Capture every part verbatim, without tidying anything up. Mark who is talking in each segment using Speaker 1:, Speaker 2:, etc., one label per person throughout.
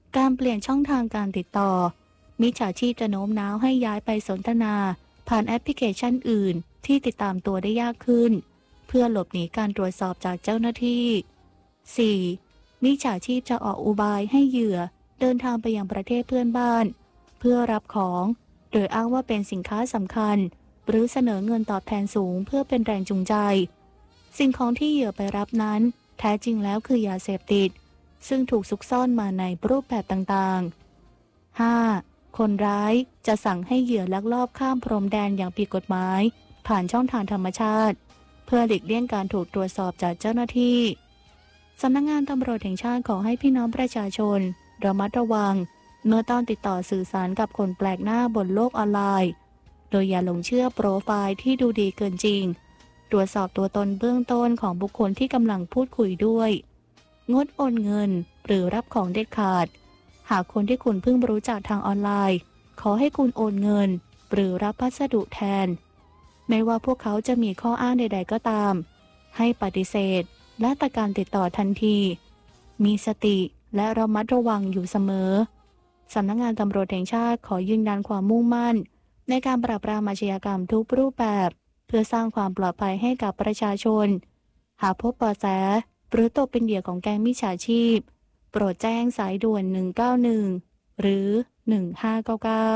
Speaker 1: การเปลี่ยนช่องทางการติดต่อมิจฉาชีพจะโน้มน้าวให้ย้ายไปสนทนาผ่านแอปพลิเคชันอื่นที่ติดตามตัวได้ยากขึ้นเพื่อหลบหนีการตรวจสอบจากเจ้าหน้าที่ สี่. มิจฉาชีพจะออกอุบายให้เหยื่อเดินทางไปยังประเทศเพื่อนบ้านเพื่อรับของโดยอ้างว่าเป็นสินค้าสำคัญหรือเสนอเงินตอบแทนสูงเพื่อเป็นแรงจูงใจสิ่งของที่เหยื่อไปรับนั้นแท้จริงแล้วคือยาเสพติดซึ่งถูกซุกซ่อนมาในรูปแบบต่างๆ ห้า. คนร้ายจะสั่งให้เหยื่อลักลอบข้ามพรมแดนอย่างผิดกฎหมายผ่านช่องทางธรรมชาติเพื่อหลีกเลี่ยงการถูกตรวจสอบจากเจ้าหน้าที่สำนักงานตำรวจแห่งชาติขอให้พี่น้องประชาชนระมัดระวังเมื่อต้องติดต่อสื่อสารกับคนแปลกหน้าบนโลกออนไลน์โดยอย่าหลงเชื่อโปรไฟล์ที่ดูดีเกินจริงตรวจสอบตัวตนเบื้องต้นของบุคคลที่กำลังพูดคุยด้วยงดโอนเงินหรือรับของเด็ดขาดหากคนที่คุณเพิ่งรู้จักทางออนไลน์ขอให้คุณโอนเงินหรือรับพัสดุแทนไม่ว่าพวกเขาจะมีข้ออ้างใดๆก็ตามให้ปฏิเสธและตัดการติดต่อทันทีมีสติและระมัดระวังอยู่เสมอสำนักงานตำรวจแห่งชาติขอยืนยันความมุ่งมั่นในการปราบปรามอาชญากรรมทุกรูปแบบเพื่อสร้างความปลอดภัยให้กับประชาชนหากพบเบาะแสหรือตกเป็นเหยื่อของแก๊งมิจฉาชีพโปรดแจ้งสายด่วนหนึ่งเก้าหนึ่งหรือหนึ่งห้าเก้าเก้า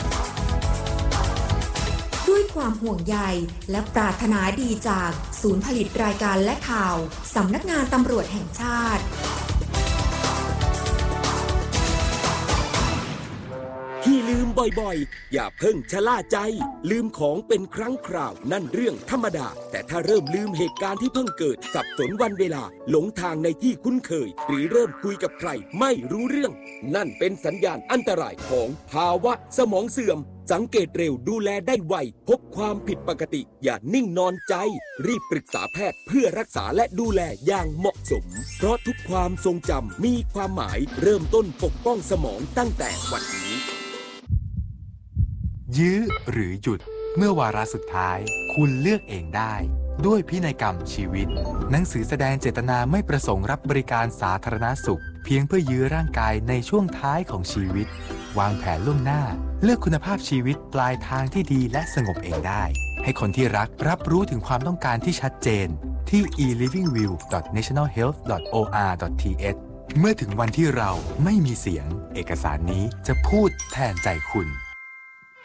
Speaker 2: ด้วยความห่วงใยและปรารถนาดีจากศูนย์ผลิตรายการและข่าวสำนักงานตำรวจแห่งชาติ
Speaker 3: ที่ลืมบ่อยๆอย่าเพิ่งชะล่าใจลืมของเป็นครั้งคราวนั่นเรื่องธรรมดาแต่ถ้าเริ่มลืมเหตุการณ์ที่เพิ่งเกิดสับสนวันเวลาหลงทางในที่คุ้นเคยหรือเริ่มคุยกับใครไม่รู้เรื่องนั่นเป็นสัญญาณอันตรายของภาวะสมองเสื่อมสังเกตเร็วดูแลได้ไวพบความผิดปกติอย่านิ่งนอนใจรีบปรึกษาแพทย์เพื่อรักษาและดูแลอย่างเหมาะสมเพราะทุกความทรงจำมีความหมายเริ่มต้นปกป้องสมองตั้งแต่วันนี้
Speaker 4: ยื้อหรือหยุดเมื่อวาระสุดท้ายคุณเลือกเองได้ด้วยพินัยกรรมชีวิตหนังสือแสดงเจตนาไม่ประสงค์รับบริการสาธารณสุขเพียงเพื่อยื้อร่างกายในช่วงท้ายของชีวิตวางแผนล่วงหน้าเลือกคุณภาพชีวิตปลายทางที่ดีและสงบเองได้ให้คนที่รักรับรู้ถึงความต้องการที่ชัดเจนที่ อี ลิฟวิ่งวิว ดอท เนชั่นแนล เฮลท์ ดอท โอ อาร์ ดอท ที เอช เมื่อถึงวันที่เราไม่มีเสียงเอกสารนี้จะพูดแทนใจคุณ